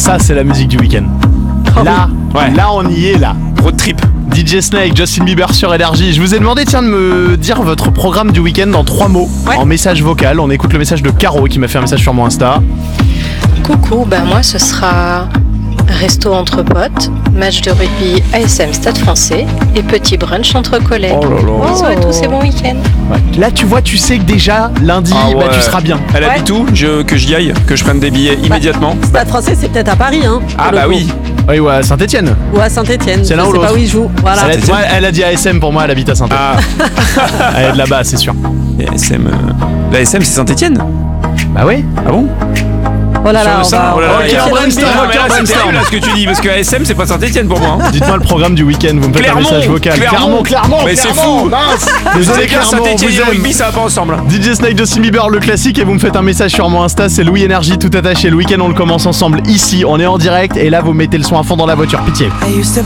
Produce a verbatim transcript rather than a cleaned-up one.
Ça, c'est la musique du week-end. Là, ouais. là, on y est, là. Road trip. D J Snake, Justin Bieber sur Énergie. Je vous ai demandé, tiens, de me dire votre programme du week-end en trois mots, ouais. en message vocal. On écoute le message de Caro qui m'a fait un message sur mon Insta. Coucou, ben moi ce sera resto entre potes, match de rugby A S M Stade Français et petit brunch entre collègues. Oh là là. Bisous à tous et bon week-end. Ouais. Là, tu vois, tu sais que déjà, lundi, Ah bah, ouais. tu seras bien. Elle Ouais. habite où je, Que j'y aille, que je prenne des billets immédiatement. Stade Français, c'est peut-être à Paris, hein. Ah pour le bah coup. oui. Oui, ouais, à Saint-Etienne. Ou à Saint-Etienne. C'est je l'un ou sais l'autre. pas où il joue. Voilà. Elle a, Saint-Étienne. ouais, elle a dit A S M pour moi, elle habite à Saint-Etienne. Ah, Elle est de là-bas, c'est sûr. et S M. euh, La S M, c'est Saint-Etienne. Bah oui. Ah bon? Oh là là, Sur le on sein, va- oh là là, on va il y a vérifier un le brainstorm, rugby. Ah, mais là, c'est brainstorm. terrible là, ce que tu dis, parce que A S M, c'est pas Saint-Etienne pour moi. hein. Dites-moi le programme du week-end, vous me faites Clermont, un message vocal. Clermont. Clermont, Mais c'est Clermont, fou. mince. Vous Désolé, savez que Clermont, Saint-Etienne vous et le aime. rugby, ça va pas ensemble. hein. D J Snake, Justin Bieber, le classique, et vous me faites un message sur mon Insta, c'est Louis Énergie tout attaché. Le week-end, on le commence ensemble ici, on est en direct, et là, vous mettez le son à fond dans la voiture, pitié. I used to